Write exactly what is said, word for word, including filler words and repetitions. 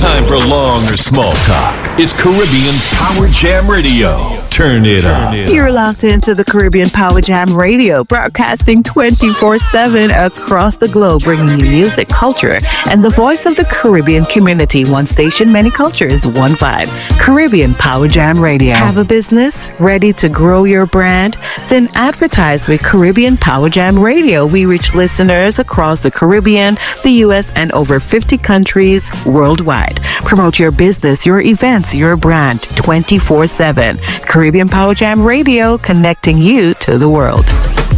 time for long or small talk. It's Caribbean Power Jam Radio. Turn it up. You're locked into the Caribbean Power Jam Radio, broadcasting twenty-four seven across the globe, bringing you music, culture, and the voice of the Caribbean community. One station, many cultures, one vibe. Caribbean Power Jam Radio. Have a business? Ready to grow your brand? Then advertise with Caribbean Power Jam Radio. We reach listeners across the Caribbean, the U S, and over fifty countries worldwide. Promote your business, your events, your brand twenty-four seven. Caribbean Power Jam Radio, connecting you to the world.